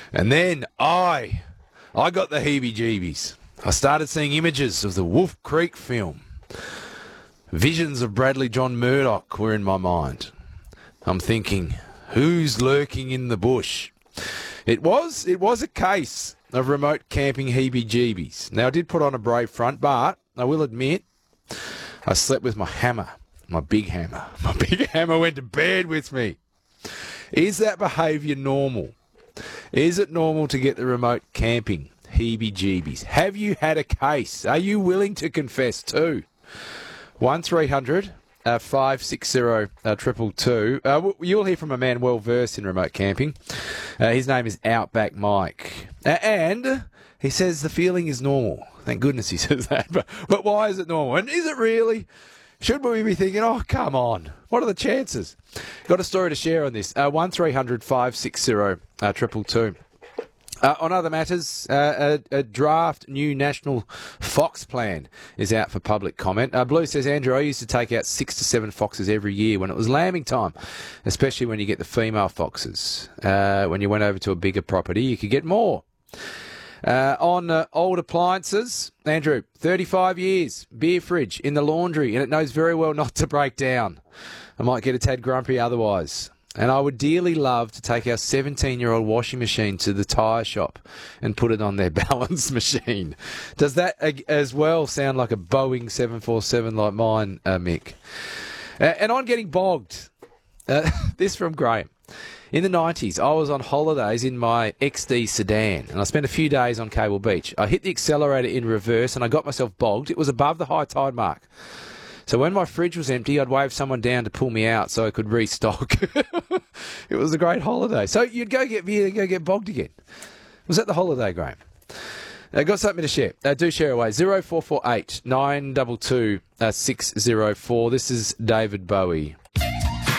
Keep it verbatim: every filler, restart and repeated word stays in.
And then I, I got the heebie-jeebies. I started seeing images of the Wolf Creek film. Visions of Bradley John Murdoch were in my mind. I'm thinking, who's lurking in the bush? It was, it was a case of remote camping heebie-jeebies. Now, I did put on a brave front, but I will admit, I slept with my hammer, my big hammer. My big hammer went to bed with me. Is that behaviour normal? Is it normal to get the remote camping heebie-jeebies? Have you had a case? Are you willing to confess too? one three hundred five six zero two two two. Uh, you'll hear from a man well versed in remote camping. Uh, his name is Outback Mike. Uh, and he says the feeling is normal. Thank goodness he says that. But, but why is it normal? And is it really? Should we be thinking, oh, come on, what are the chances? Got a story to share on this. Uh, one three hundred five six zero two two two. Uh, on other matters, uh, a, a draft new national fox plan is out for public comment. Uh, Blue says, Andrew, I used to take out six to seven foxes every year when it was lambing time, especially when you get the female foxes. Uh, when you went over to a bigger property, you could get more. Uh, on uh, old appliances, Andrew, thirty-five years, beer fridge in the laundry, and it knows very well not to break down. I might get a tad grumpy otherwise. And I would dearly love to take our seventeen-year-old washing machine to the tyre shop and put it on their balance machine. Does that as well sound like a Boeing seven forty-seven like mine, uh, Mick? Uh, and on getting bogged. Uh, this from Graham. In the nineties, I was on holidays in my X D sedan, and I spent a few days on Cable Beach. I hit the accelerator in reverse, and I got myself bogged. It was above the high tide mark. So when my fridge was empty, I'd wave someone down to pull me out so I could restock. It was a great holiday. So you'd go get beer and go get bogged again. Was that the holiday, Graham? I uh, got something to share. Uh, do share away. zero four four eight nine two two six zero four. This is David Bowie.